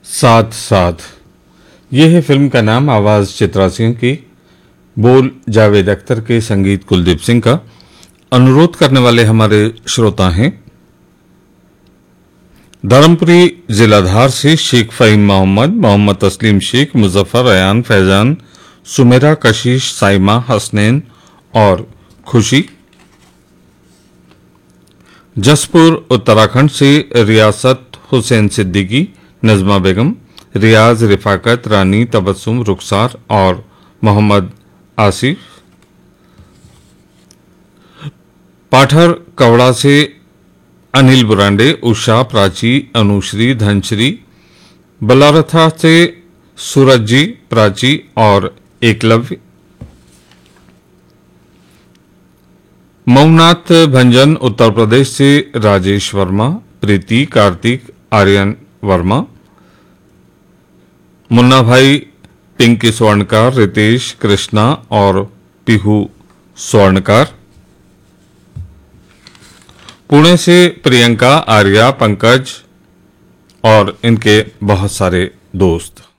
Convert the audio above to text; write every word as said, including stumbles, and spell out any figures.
साथ साथ यह है फिल्म का नाम। आवाज चित्रा सिंह की, बोल जावेद अख्तर के, संगीत कुलदीप सिंह का। अनुरोध करने वाले हमारे श्रोता हैं धर्मपुरी जिलाधार से शेख फ़हीम मोहम्मद, मोहम्मद तस्लीम शेख, मुजफ्फर, अयान, फैजान, सुमेरा, कशिश, साइमा, हसनैन और खुशी। जसपुर उत्तराखंड से रियासत हुसैन सिद्दीकी, नजमा बेगम, रियाज, रिफाकत, रानी, तबस्सुम, रुखसार और मोहम्मद आसिफ। पाठर कवड़ा से अनिल बुरांडे, उषा, प्राची, अनुश्री, धनश्री। बलारथा से सूरज जी, प्राची और एकलव्य। मऊनाथ भंजन उत्तर प्रदेश से राजेश वर्मा, प्रीति, कार्तिक, आर्यन वर्मा। मुन्ना भाई, पिंकी स्वर्णकार, रितेश, कृष्णा और पीहू स्वर्णकार। पुणे से प्रियंका, आर्या, पंकज और इनके बहुत सारे दोस्त।